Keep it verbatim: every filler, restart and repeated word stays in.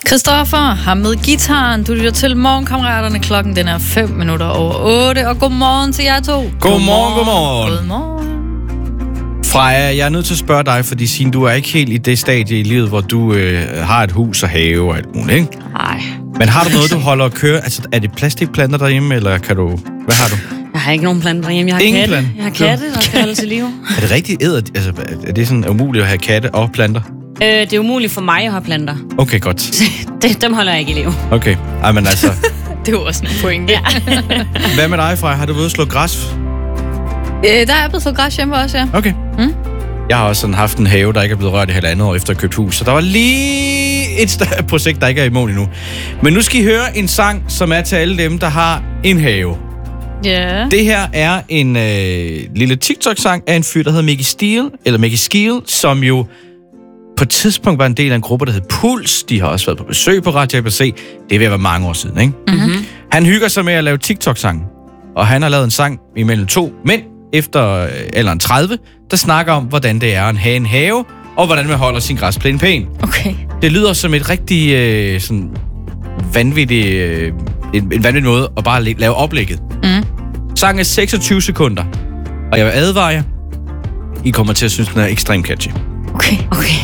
Christoffer har med gitaren. Du lytter til Morgenkammeraterne. Klokken den er fem minutter over otte. Og godmorgen til jer to. Godmorgen, godmorgen. Godmorgen. Freja, jeg er nødt til at spørge dig, fordi siden du er ikke helt i det stadie i livet, hvor du øh, har et hus og have og alt muligt, ikke? Nej. Men har du noget, du holder og kører? Altså, er det plastikplanter derhjemme, eller kan du... Hvad har du? Jeg har ikke nogen planter derhjemme. Jeg har Ingen katte. plan? Jeg har katte, der skal holde til live. Er det rigtigt æder? Altså, er det sådan umuligt at have katte og planter? Øh, det er umuligt for mig at have planter. Okay, godt. det, dem holder jeg ikke i live. Okay. Ej, men altså... Det var også en pointe. Ja. Hvad med dig, Freja? Har du været ude at slå græs? øh, der er blevet slået græs hjemme også, ja. Okay. Mm. Jeg har også sådan haft en have, der ikke er blevet rørt i halvandet år efter at købe hus. Så der var lige et større projekt, der ikke er i mål endnu. Men nu skal I høre en sang, som er til alle dem, der har en have. Ja. Yeah. Det her er en øh, lille TikTok-sang af en fyr, der hedder Mickey Steele, eller Mickey Steele, som jo på et tidspunkt var en del af en gruppe, der hed Puls. De har også været på besøg på Radio A B C. Det er ved at være mange år siden, ikke? Mm-hmm. Han hygger sig med at lave TikTok-sang. Og han har lavet en sang imellem to mænd efter alderen tredive, der snakker om, hvordan det er at have en have, og hvordan man holder sin græsplæne pæn. Okay. Det lyder som et rigtig øh, sådan vanvittig, øh, en, en vanvittig måde at bare lave oplægget. Mm. Sangen er seksogtyve sekunder, og jeg vil advare jer, I kommer til at synes, den er ekstremt catchy. Okay. Okay.